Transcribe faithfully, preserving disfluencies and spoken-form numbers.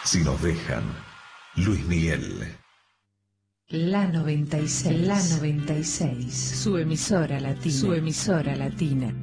Si nos dejan, Luis Miguel. La noventa y seis. La noventa y seis. Su emisora latina. Su emisora latina.